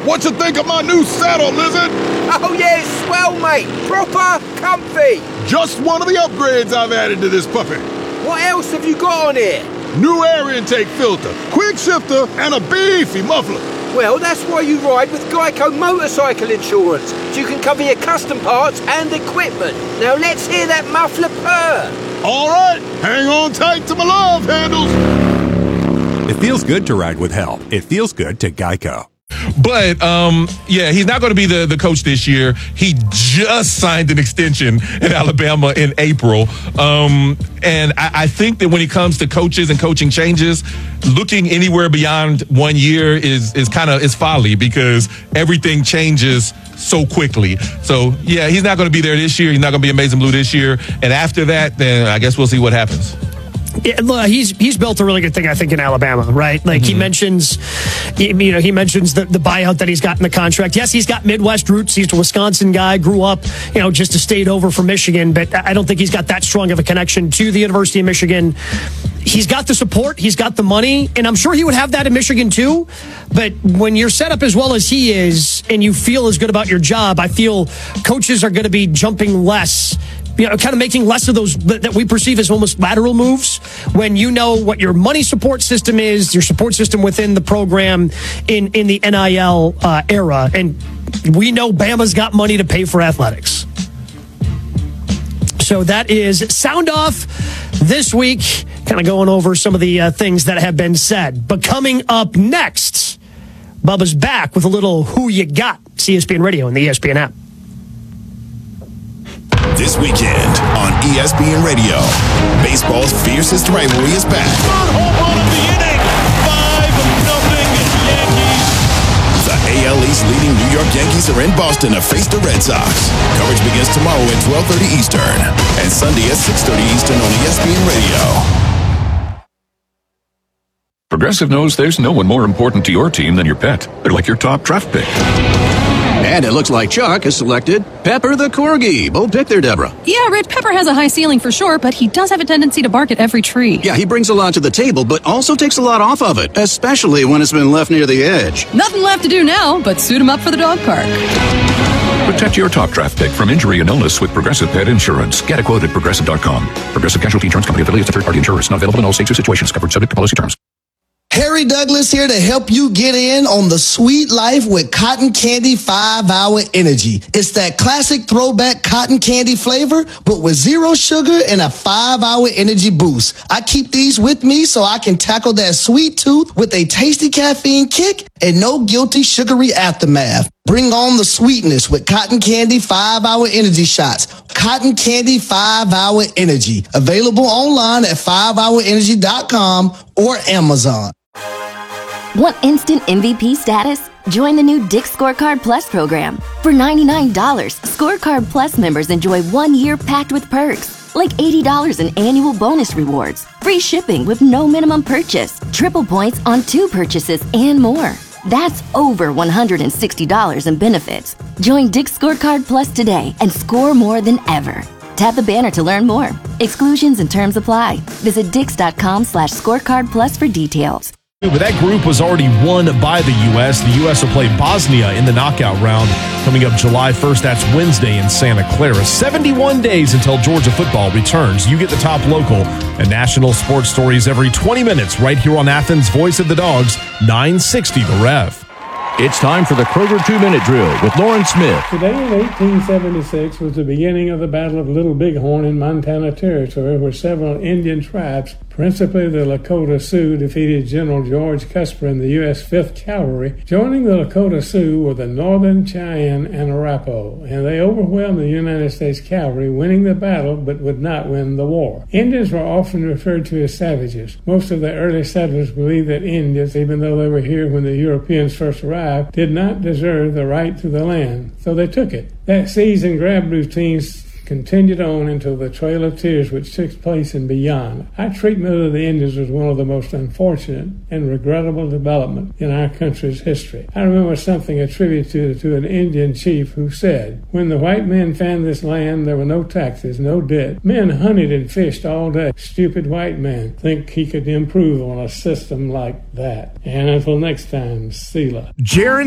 What you think of my new saddle, Lizard? Oh, yeah, it's swell, mate. Proper comfy. Just one of the upgrades I've added to this puppy. What else have you got on here? New air intake filter, quick shifter, and a beefy muffler. Well, that's why you ride with Geico Motorcycle Insurance, so you can cover your custom parts and equipment. Now let's hear that muffler purr. All right, hang on tight to my love handles. It feels good to ride with help. It feels good to Geico. But, he's not going to be the coach this year. He just signed an extension in Alabama in April. And I think that when it comes to coaches and coaching changes, looking anywhere beyond 1 year is folly, because everything changes so quickly. So, yeah, he's not going to be there this year. He's not going to be Amazing Blue this year. And after that, then I guess we'll see what happens. Yeah, look, he's built a really good thing, I think, in Alabama, right? Like he mentions the buyout that he's got in the contract. Yes, he's got Midwest roots. He's a Wisconsin guy, grew up, just a state over from Michigan, but I don't think he's got that strong of a connection to the University of Michigan. He's got the support, he's got the money, and I'm sure he would have that in Michigan too. But when you're set up as well as he is, and you feel as good about your job, I feel coaches are going to be jumping less. Kind of making less of those that we perceive as almost lateral moves when you know what your money support system is, your support system within the program in the NIL era. And we know Bama's got money to pay for athletics. So that is Sound Off this week, kind of going over some of the things that have been said. But coming up next, Bubba's back with a little Who You Got, ESPN Radio and the ESPN app. This weekend on ESPN Radio, baseball's fiercest rivalry is back. Third home run of the inning, 5-0 Yankees. The AL East leading New York Yankees are in Boston to face the Red Sox. Coverage begins tomorrow at 12:30 Eastern and Sunday at 6:30 Eastern on ESPN Radio. Progressive knows there's no one more important to your team than your pet. They're like your top draft pick. And it looks like Chuck has selected Pepper the Corgi. Bold pick there, Deborah. Yeah, Red Pepper has a high ceiling for sure, but he does have a tendency to bark at every tree. Yeah, he brings a lot to the table, but also takes a lot off of it, especially when it's been left near the edge. Nothing left to do now but suit him up for the dog park. Protect your top draft pick from injury and illness with Progressive Pet Insurance. Get a quote at Progressive.com. Progressive Casualty Insurance Company affiliates and third-party insurers. Not available in all states or situations. Covered subject to policy terms. Harry Douglas here to help you get in on the sweet life with Cotton Candy 5-Hour Energy. It's that classic throwback cotton candy flavor, but with zero sugar and a 5-hour energy boost. I keep these with me so I can tackle that sweet tooth with a tasty caffeine kick and no guilty sugary aftermath. Bring on the sweetness with Cotton Candy 5-Hour Energy Shots. Cotton Candy 5-Hour Energy. Available online at 5hourenergy.com or Amazon. Want instant MVP status? Join the new Dick's Scorecard Plus program. For $99, Scorecard Plus members enjoy 1 year packed with perks, like $80 in annual bonus rewards, free shipping with no minimum purchase, triple points on 2 purchases, and more. That's over $160 in benefits. Join Dick's Scorecard Plus today and score more than ever. Tap the banner to learn more. Exclusions and terms apply. Visit dix.com/scorecard plus for details. But that group was already won by the U.S. The U.S. will play Bosnia in the knockout round coming up July 1st. That's Wednesday in Santa Clara. 71 days until Georgia football returns. You get the top local and national sports stories every 20 minutes right here on Athens' Voice of the Dogs, 960 The Rev. It's time for the Kroger 2-Minute Drill with Lauren Smith. Today in 1876 was the beginning of the Battle of Little Bighorn in Montana Territory, where several Indian tribes, principally the Lakota Sioux, defeated General George Custer and the U.S. 5th Cavalry. Joining the Lakota Sioux were the Northern Cheyenne and Arapaho, and they overwhelmed the United States cavalry, winning the battle but would not win the war. Indians were often referred to as savages. Most of the early settlers believed that Indians, even though they were here when the Europeans first arrived, did not deserve the right to the land, so they took it. That seize and grab routines continued on until the Trail of Tears, which took place and beyond. Our treatment of the Indians was one of the most unfortunate and regrettable developments in our country's history. I remember something attributed to an Indian chief who said, "When the white men found this land, there were no taxes, no debt. Men hunted and fished all day. Stupid white man think he could improve on a system like that." And until next time, Selah.